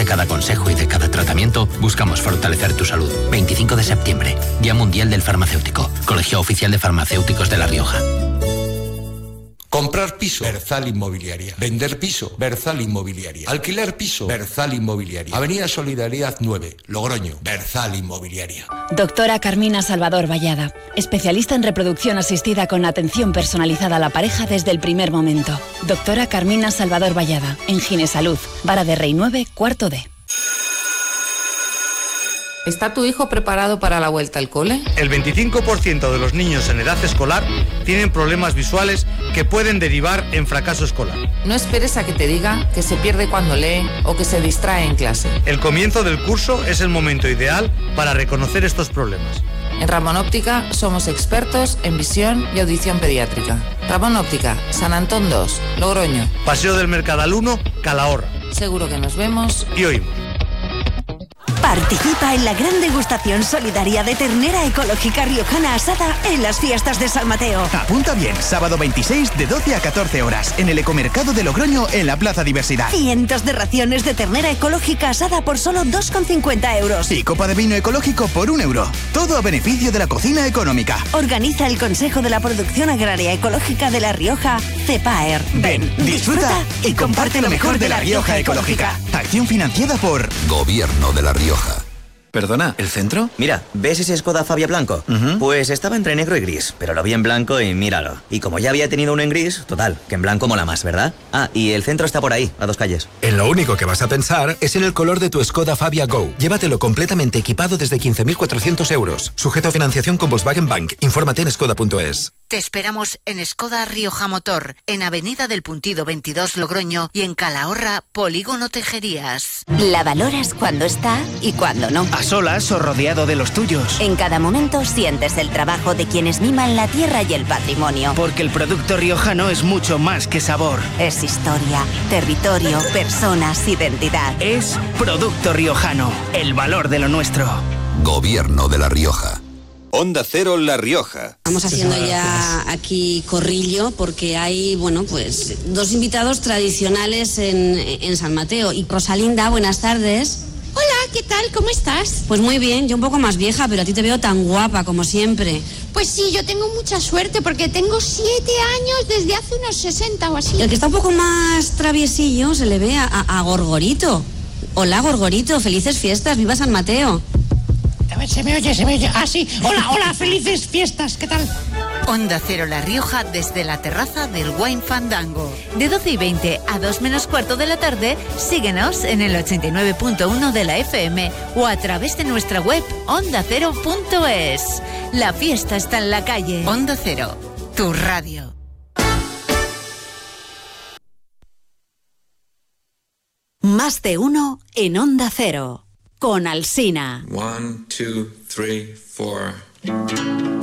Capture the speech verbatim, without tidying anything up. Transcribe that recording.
cada consejo y de cada tratamiento, buscamos fortalecer tu salud. veinticinco de septiembre, Día Mundial del Farmacéutico. Colegio Oficial de Farmacéuticos de La Rioja. Comprar piso, Berzal Inmobiliaria. Vender piso, Berzal Inmobiliaria. Alquilar piso, Berzal Inmobiliaria. Avenida Solidaridad nueve, Logroño, Berzal Inmobiliaria. Doctora Carmina Salvador Vallada, especialista en reproducción asistida con atención personalizada a la pareja desde el primer momento. Doctora Carmina Salvador Vallada, en Ginesalud, Vara de Rey nueve, cuarto D. ¿Está tu hijo preparado para la vuelta al cole? El veinticinco por ciento de los niños en edad escolar tienen problemas visuales que pueden derivar en fracaso escolar. No esperes a que te diga que se pierde cuando lee o que se distrae en clase. El comienzo del curso es el momento ideal para reconocer estos problemas. En Ramón Óptica somos expertos en visión y audición pediátrica. Ramón Óptica, San Antón dos, Logroño. Paseo del Mercadal uno, Calahorra. Seguro que nos vemos y oímos. Participa en la gran degustación solidaria de ternera ecológica riojana asada en las fiestas de San Mateo. Apunta bien, sábado veintiséis de doce a catorce horas, en el Ecomercado de Logroño, en la Plaza Diversidad. Cientos de raciones de ternera ecológica asada por solo dos con cincuenta euros. Y copa de vino ecológico por un euro. Todo a beneficio de la cocina económica. Organiza el Consejo de la Producción Agraria Ecológica de La Rioja, CEPAER. Ven, Ven disfruta, disfruta y comparte lo mejor de La Rioja Ecológica. Acción financiada por Gobierno de La Rioja. Perdona, ¿el centro? Mira, ¿ves ese Skoda Fabia blanco? Uh-huh. Pues estaba entre negro y gris, pero lo vi en blanco y míralo. Y como ya había tenido uno en gris, total, que en blanco mola más, ¿verdad? Ah, y el centro está por ahí, a dos calles. En lo único que vas a pensar es en el color de tu Skoda Fabia Go. Llévatelo completamente equipado desde quince mil cuatrocientos euros. Sujeto a financiación con Volkswagen Bank. Infórmate en skoda punto es. Te esperamos en Skoda Rioja Motor, en Avenida del Puntido veintidós Logroño y en Calahorra, Polígono Tejerías. La valoras cuando está y cuando no. A solas o rodeado de los tuyos. En cada momento sientes el trabajo de quienes miman la tierra y el patrimonio. Porque el producto riojano es mucho más que sabor. Es historia, territorio, personas, identidad. Es producto riojano, el valor de lo nuestro. Gobierno de La Rioja. Onda Cero La Rioja. Estamos haciendo ya aquí corrillo porque hay, bueno, pues dos invitados tradicionales en, en San Mateo. Y Rosalinda, buenas tardes. Hola, ¿qué tal? ¿Cómo estás? Pues muy bien, yo un poco más vieja, pero a ti te veo tan guapa como siempre. Pues sí, yo tengo mucha suerte porque tengo siete años desde hace unos sesenta o así. Y el que está un poco más traviesillo se le ve a, a, a Gorgorito. Hola, Gorgorito, felices fiestas, viva San Mateo. A ver, se me oye, se me oye. Ah, sí. Hola, hola, felices fiestas, ¿qué tal? Onda Cero La Rioja desde la terraza del Wine Fandango. De doce y veinte a dos menos cuarto de la tarde, síguenos en el ochenta y nueve punto uno de la F M o a través de nuestra web onda cero punto es. La fiesta está en la calle. Onda Cero, tu radio. Más de uno en Onda Cero. Con Alsina. One, two, three, four.